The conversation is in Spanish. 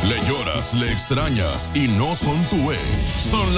Le lloras, le extrañas y no son tu ex. Son